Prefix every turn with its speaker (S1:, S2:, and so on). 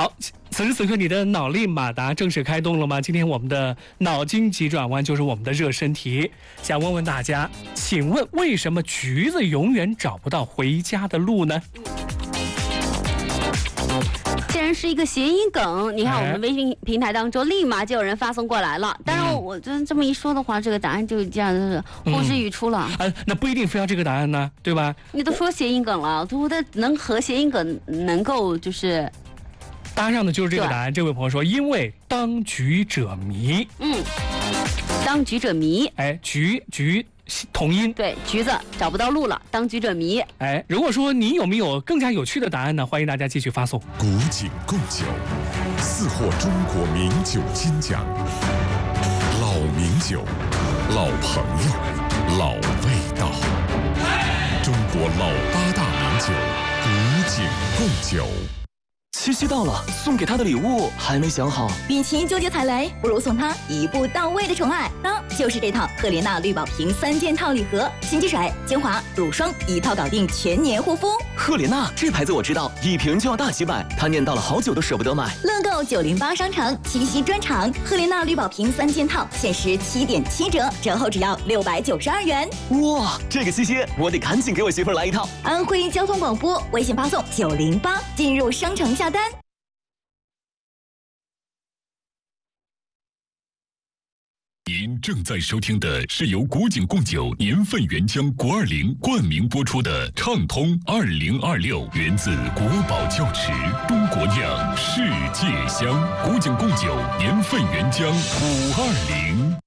S1: 好，此时此刻你的脑力马达正式开动了吗？今天我们的脑筋急转弯就是我们的热身题，想问问大家，请问为什么橘子永远找不到回家的路呢？
S2: 既然是一个谐音梗，你看我们微信平台当中立马就有人发送过来了。当然，我这么一说的话，这个答案就这样子呼之欲出了。
S1: 那不一定非要这个答案呢，对吧？
S2: 你都说谐音梗了，我的能和谐音梗能够就是
S1: 搭上的就是这个答案。这位朋友说，因为当局者迷。
S2: 当局者迷。
S1: 哎，局同音，
S2: 对，橘子找不到路了，当局者迷。
S1: 哎，如果说你有没有更加有趣的答案呢？欢迎大家继续发送。
S3: 古井贡酒，四获中国名酒金奖，老名酒，老朋友，老味道，中国老8大名酒，古井贡酒。
S4: 七夕到了，送给他的礼物还没想好。
S5: 与其纠结踩雷，不如送他一步到位的宠爱。那就是这套赫莲娜绿宝瓶3件套礼盒，洗洁水、精华、乳霜一套搞定全年护肤。
S4: 赫莲娜这牌子我知道，一瓶就要大几百，他念叨了好久都舍不得买。
S5: 乐购908商城七夕专场，赫莲娜绿宝瓶3件套限时7.7折，折后只要692元。
S4: 哇，这个七夕我得赶紧给我媳妇来一套。
S5: 安徽交通广播微信发送908进入商城下单。
S3: 您正在收听的是由古井贡酒年份原浆520冠名播出的畅通2026，源自国宝窖池，中国酿，世界香。古井贡酒年份原浆520。